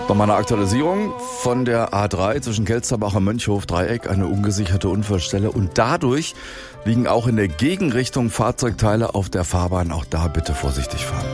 Bei meiner Aktualisierung von der A3 zwischen Kelsterbacher Mönchhof Dreieck eine ungesicherte Unfallstelle und dadurch liegen auch in der Gegenrichtung Fahrzeugteile auf der Fahrbahn. Auch da bitte vorsichtig fahren.